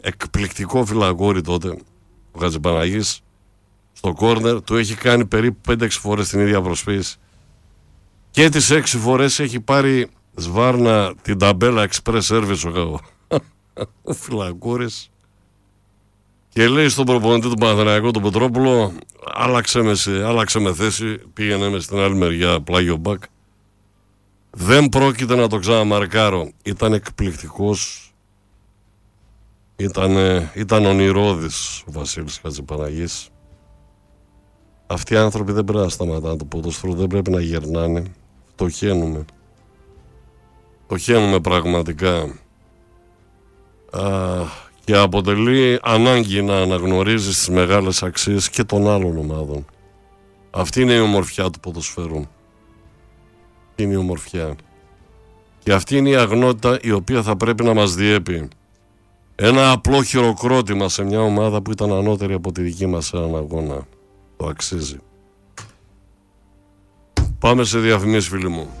εκπληκτικό φυλακόρι τότε, ο Χατζηπαναγής, στο κόρνερ, του έχει κάνει περίπου 5-6 φορές την ίδια προσποίηση. Και τις 6 φορές έχει πάρει σβάρνα την ταμπέλα express service ο φυλακούρης. Και λέει στον προπονητή του Παναθηναϊκού, τον Πετρόπουλο, άλλαξε με θέση, πήγαινε με στην άλλη μεριά, πλάγιο μπακ. Δεν πρόκειται να το ξαναμαρκάρω. Ήταν εκπληκτικός. Ήταν ονειρώδης ο Βασίλης Χατζηπαναγής. Αυτοί οι άνθρωποι δεν πρέπει να σταματάνε το ποδόσφαιρο, δεν πρέπει να γερνάνε. Φτωχαίνουμε. Φτωχαίνουμε πραγματικά. Και αποτελεί ανάγκη να αναγνωρίζεις τις μεγάλες αξίες και των άλλων ομάδων. Αυτή είναι η ομορφιά του ποδοσφαίρου. Είναι η ομορφιά. Και αυτή είναι η αγνότητα η οποία θα πρέπει να μας διέπει. Ένα απλό χειροκρότημα σε μια ομάδα που ήταν ανώτερη από τη δική μας σε έναν αγώνα. Το αξίζει. Πάμε σε διαφημίσεις, φίλοι μου.